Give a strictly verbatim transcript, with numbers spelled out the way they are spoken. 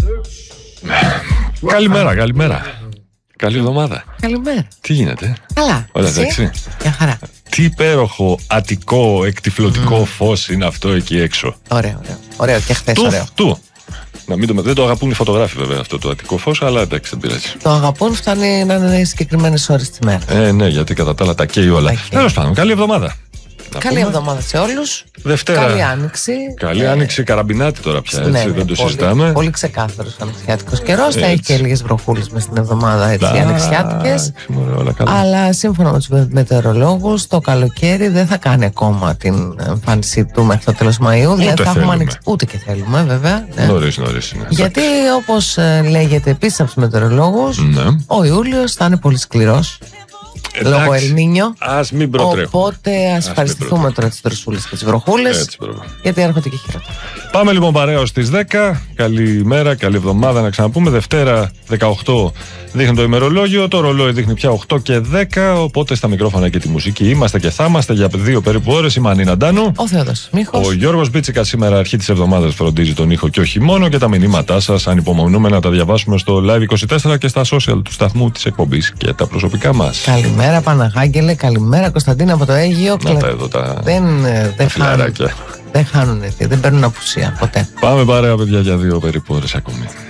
Καλημέρα, καλημέρα. Καλή εβδομάδα. Καλημέρα. Τι γίνεται? Καλά. Όλα εντάξει? Μια χαρά. Τι υπέροχο αττικό εκτυφλωτικό mm. φως είναι αυτό εκεί έξω. Ωραίο, ωραίο. Ωραίο και χθες του, ωραίο. Του. Να μην το, δεν το αγαπούν οι φωτογράφοι βέβαια αυτό το αττικό φως, αλλά εντάξει, δεν πειράζει. Το αγαπούν, φτάνει να είναι συγκεκριμένες ώρες τη μέρα. Ε, ναι, γιατί κατά τα άλλα τα καίει όλα. Τέλος πάντων, καλή εβδομάδα. Καλή εβδομάδα σε όλους. Δευτέρα. Καλή άνοιξη. Καλή ε... άνοιξη, καραμπινάτη τώρα πια. Έτσι, ναι, δεν ναι, το πολύ, συζητάμε. Πολύ ξεκάθαρος ανοιξιάτικος καιρός. Θα έχει και λίγες βροχούλες μες στην εβδομάδα, έτσι, ανοιξιάτικες. Αλλά σύμφωνα με τους μετεωρολόγους, το καλοκαίρι δεν θα κάνει ακόμα την εμφάνισή του μέχρι το τέλος Μαΐου. Ούτε δηλαδή θα έχουμε άνοιξη. Ούτε και θέλουμε, βέβαια. Ναι. Νωρίς, νωρίς είναι. Γιατί όπως λέγεται επίσης από τους μετεωρολόγους, ναι. ο Ιούλιος θα είναι πολύ σκληρός. Εντάξει, λόγω Ελνίνιο. Ας μην προτρέχουμε. Οπότε ας ευχαριστηθούμε τώρα τις δροσούλες και τις βροχούλες. Γιατί έρχονται και χειρότερα. Πάμε λοιπόν παρέα ως τις δέκα. Καλημέρα, καλή εβδομάδα να ξαναπούμε. Δευτέρα δεκαοκτώ δείχνει το ημερολόγιο. Το ρολόι δείχνει πια οκτώ και δέκα. Οπότε στα μικρόφωνα και τη μουσική είμαστε και θα είμαστε για δύο περίπου ώρες. Είμαι Ανίνα Ντάνου. Ο Θεόδωρος Μίχος. Ο Γιώργος Μπίτσικας σήμερα αρχή της εβδομάδας φροντίζει τον ήχο και όχι μόνο. Και τα μηνύματά σας ανυπομονούμε να τα διαβάσουμε στο Live είκοσι τέσσερα και στα social του σταθμού της εκπομπής και τα προσωπικά μας. Καλημέρα Παναγάγγελε, καλημέρα Κωνσταντίνα από το Αίγυο. Να τα εδώ τα, δεν, δεν χάνουν, δεν χάνουν, δεν παίρνουν απουσία ποτέ. Πάμε παρέα παιδιά για δύο περίπου ώρες ακόμη.